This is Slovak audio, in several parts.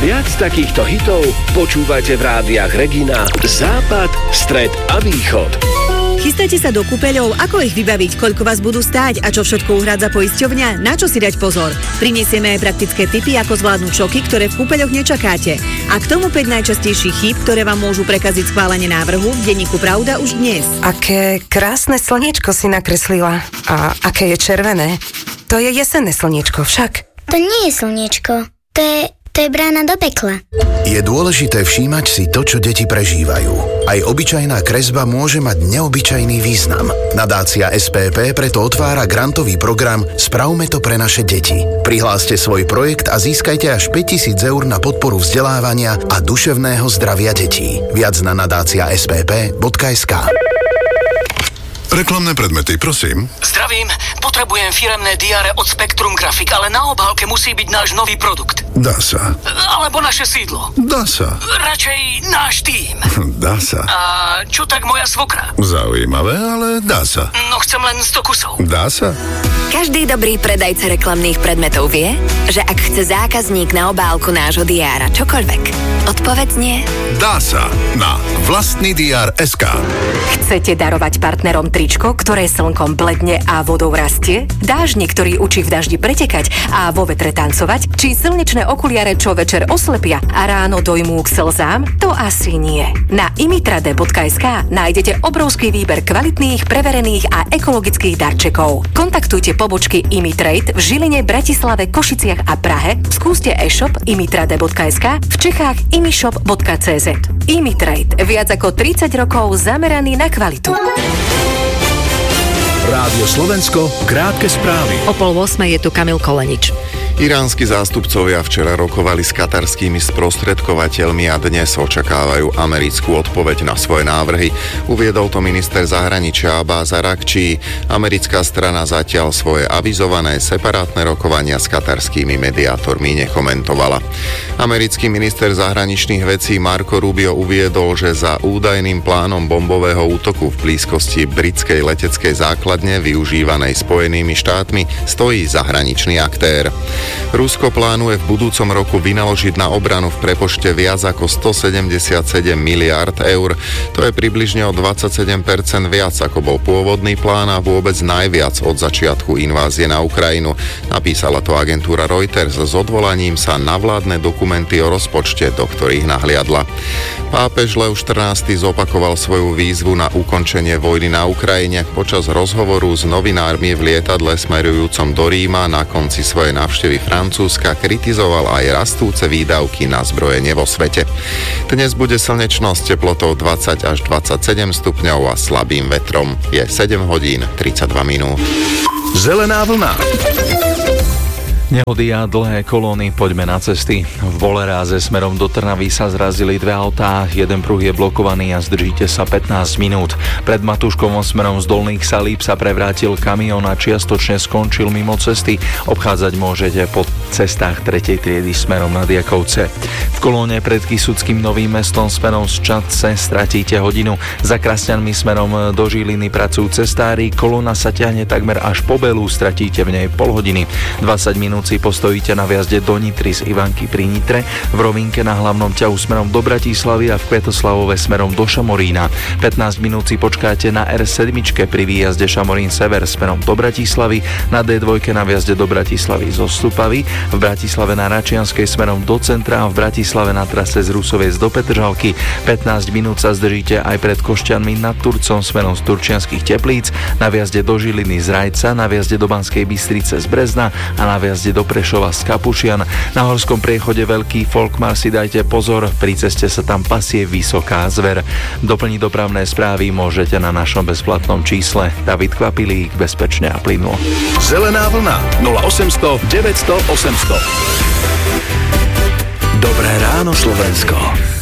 Viac takýchto hitov počúvajte v rádiách Regina, Západ, Stred a Východ. Chystáte sa do kúpeľov? Ako ich vybaviť? Koľko vás budú stáť? A čo všetko uhrádza poisťovňa? Na čo si dať pozor? Prinesieme aj praktické tipy, ako zvládnuť šoky, ktoré v kúpeľoch nečakáte. A k tomu 5 najčastejších chýb, ktoré vám môžu prekaziť schválenie návrhu v denníku Pravda už dnes. Aké krásne slniečko si nakreslila. A aké je červené. To je jesenné slniečko však. To nie je slniečko. To je brána do pekla. Je dôležité všímať si to, čo deti prežívajú. Aj obyčajná kresba môže mať neobyčajný význam. Nadácia SPP preto otvára grantový program Spravme to pre naše deti. Prihláste svoj projekt a získajte až 5 000 eur na podporu vzdelávania a duševného zdravia detí. Viac na nadácia.spp.sk. Reklamné predmety, prosím. Zdravím, potrebujem firemné diáre od Spektrum Grafik, ale na obálke musí byť náš nový produkt. Dá sa. Alebo naše sídlo. Dá sa. Radšej náš tím. Dá sa. A čo tak moja svokra? Zaujímavé, ale dá sa. No chcem len 100 kusov. Dá sa. Každý dobrý predajca reklamných predmetov vie, že ak chce zákazník na obálku nášho diára čokoľvek, odpoveď nie. Dá sa. Na vlastný diár SK. Chcete darovať partnerom tričko, ktoré slnkom bledne a vodou rastie? Dážnik, ktorý učí v daždi pretekať a vo vetre tancovať? Či slnečné okuliare, čo večer oslepia a ráno dojmú k slzám? To asi nie. Na imitrade.sk nájdete obrovský výber kvalitných, preverených a ekologických darčekov. Kontaktujte pobočky Imitrade v Žiline, Bratislave, Košiciach a Prahe. Skúste e-shop imitrade.sk, v Čechách imishop.cz. Imitrade. Viac ako 30 rokov zameraný na kvalitu. Rádio Slovensko, krátke správy. O 7:30 je tu Kamil Kolenič. Iránsky zástupcovia včera rokovali s katarskými sprostredkovateľmi a dnes očakávajú americkú odpoveď na svoje návrhy. Uviedol to minister zahraničia Abbas Araghči. Americká strana zatiaľ svoje avizované separátne rokovania s katarskými mediátormi nekomentovala. Americký minister zahraničných vecí Marco Rubio uviedol, že za údajným plánom bombového útoku v blízkosti britskej leteckej základne využívanej Spojenými štátmi stojí zahraničný aktér. Rusko plánuje v budúcom roku vynaložiť na obranu v prepočte viac ako 177 miliárd eur. To je približne o 27% viac, ako bol pôvodný plán a vôbec najviac od začiatku invázie na Ukrajinu. Napísala to agentúra Reuters s odvolaním sa na vládne dokumenty o rozpočte, do ktorých nahliadla. Pápež Leo XIV zopakoval svoju výzvu na ukončenie vojny na Ukrajine. Počas rozhovoru s novinármi v lietadle smerujúcom do Ríma na konci svojej návštevy Francúzska kritizoval aj rastúce výdavky na zbrojenie vo svete. Dnes bude slnečno s teplotou 20 až 27 stupňov a slabým vetrom. Je 7 hodín 32 minút. Zelená vlna. Nehody a dlhé kolóny, poďme na cesty. V Boleráze smerom do Trnavy sa zrazili dve autá, jeden pruh je blokovaný a zdržíte sa 15 minút. Pred Matúškovom smerom z Dolných Salíb sa prevrátil kamión a čiastočne skončil mimo cesty. Obchádzať môžete po cestách 3. triedy smerom na Diakovce. V kolóne pred Kysuckým Novým Mestom smerom z Čadce stratíte hodinu. Za Krasňanmi smerom do Žiliny pracujú cestári, kolóna sa ťahne takmer až po Belú, stratíte v nej pol hodiny. 20 minút si postojíte na viazde do Nitry z Ivanky pri Nitre, v Rovinke na hlavnom ťahu smerom do Bratislavy a v Kvetoslavove smerom do Šamorína. 15 minút si počkáte na R7 pri výjazde Šamorín Sever smerom do Bratislavy, na D2 na viazde do Bratislavy zo Stupavy, v Bratislave na Račianskej smerom do centra a v Bratislave na trase z Rusoviec do Petržalky. 15 minút sa zdržíte aj pred Košťanmi nad Turcom smerom z Turčianskych Teplíc, na viazde do Žiliny z Rajca, na viazde do Banskej Bystrice z Brezna a na viazde do Prešova z Kapušian. Na horskom priechode Veľký Folkmar si dajte pozor, pri ceste sa tam pasie vysoká zver. Doplniť dopravné správy môžete na našom bezplatnom čísle. David Kvapilík, bezpečne a plynulo. Zelená vlna 0800 900 800. Dobré ráno Slovensko.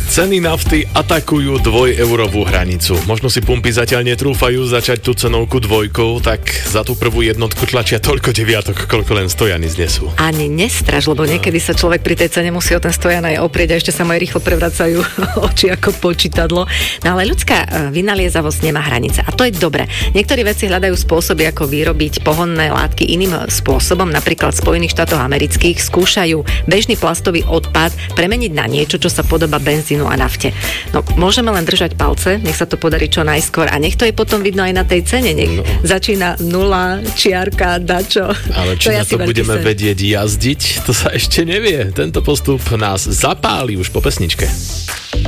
Ceny nafty atakujú 2-eurovú hranicu. Možno si pumpy zatiaľ netrúfajú začať tú cenovku 2, tak za tú prvú jednotku tlačia toľko deviatok, koľko len stojany znesú. Ani nestraž, lebo niekedy sa človek pri tej cene musí o ten stojan aj oprieť a ešte sa mu aj rýchlo prevracajú oči ako počítadlo. No ale ľudská vynaliezavosť nemá hranice a to je dobre. Niektorí vedci hľadajú spôsoby, ako vyrobiť pohonné látky iným spôsobom. Napríklad v Spojených štátoch amerických skúšajú bežný plastový odpad premeniť na niečo, čo sa podobá benzínu a nafte. No, môžeme len držať palce, nech sa to podarí čo najskôr a nech to je potom vidno aj na tej cene. Nech začína 0, čiarka, dačo. Ale či na to budeme vedieť jazdiť, to sa ešte nevie. Tento postup nás zapáli už po pesničke.